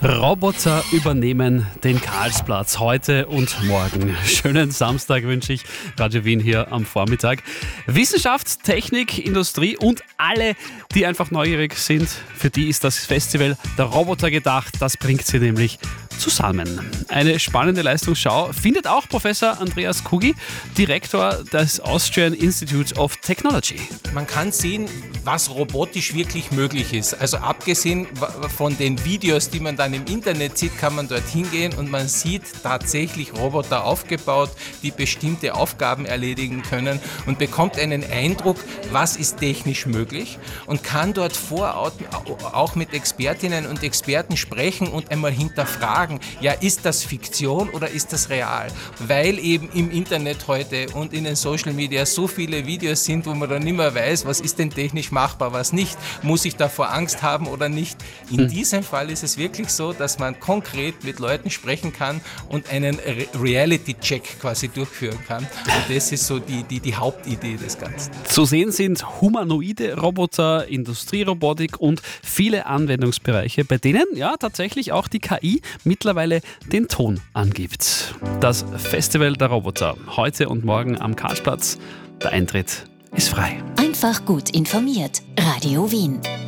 Roboter übernehmen den Karlsplatz heute und morgen. Schönen Samstag wünsche ich. Radio Wien hier am Vormittag. Wissenschaft, Technik, Industrie und alle, die einfach neugierig sind, für die ist das Festival der Roboter gedacht. Das bringt sie nämlich zusammen. Eine spannende Leistungsschau findet auch Professor Andreas Kugi, Direktor des Austrian Institute of Technology. Man kann sehen, was robotisch wirklich möglich ist. Also abgesehen von den Videos, die man dann im Internet sieht, kann man dort hingehen und man sieht tatsächlich Roboter aufgebaut, die bestimmte Aufgaben erledigen können und bekommt einen Eindruck, was ist technisch möglich und kann dort vor Ort auch mit Expertinnen und Experten sprechen und einmal hinterfragen, ja, ist das Fiktion oder ist das real? Weil eben im Internet heute und in den Social Media so viele Videos sind, wo man dann nicht mehr weiß, was ist denn technisch machbar, was nicht. Muss ich davor Angst haben oder nicht? In diesem Fall ist es wirklich so, dass man konkret mit Leuten sprechen kann und einen Reality-Check quasi durchführen kann. Und das ist so die Hauptidee des Ganzen. Zu sehen sind humanoide Roboter, Industrierobotik und viele Anwendungsbereiche, bei denen ja tatsächlich auch die KI mittlerweile den Ton angibt. Das Festival der Roboter, heute und morgen am Karlsplatz. Der Eintritt ist frei. Einfach gut informiert. Radio Wien.